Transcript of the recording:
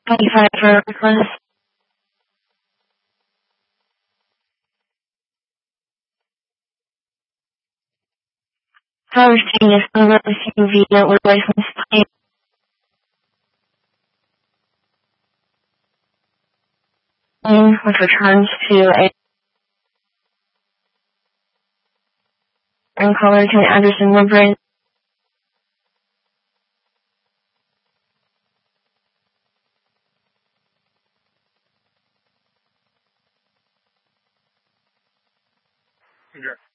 25 for reckless. Power steering is over SUV with license plate. Which returns to a in color to Anderson livery. Okay.